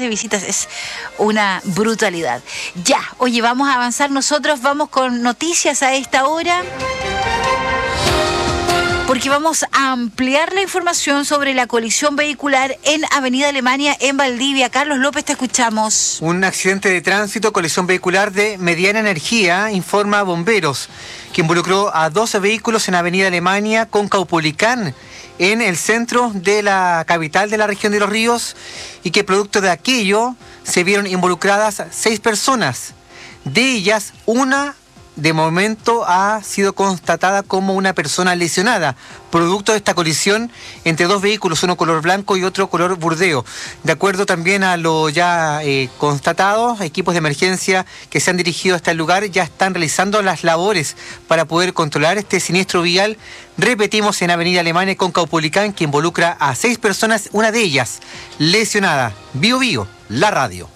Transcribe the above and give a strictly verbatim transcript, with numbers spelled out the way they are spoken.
de visitas, es una brutalidad. Ya, oye, vamos a avanzar nosotros, vamos con noticias a esta hora, porque vamos a ampliar la información sobre la colisión vehicular en Avenida Alemania, en Valdivia. Carlos López, te escuchamos. Un accidente de tránsito, colisión vehicular de mediana energía, informa Bomberos, que involucró a doce vehículos en Avenida Alemania con Caupolicán, en el centro de la capital de la región de Los Ríos, y que producto de aquello se vieron involucradas seis personas. De ellas, una de momento ha sido constatada como una persona lesionada, producto de esta colisión entre dos vehículos, uno color blanco y otro color burdeo. De acuerdo también a lo ya eh, constatado, equipos de emergencia que se han dirigido hasta el lugar ya están realizando las labores para poder controlar este siniestro vial. Repetimos, en Avenida Alemania con Caupolicán, que involucra a seis personas, una de ellas lesionada. Bio Bio, la radio.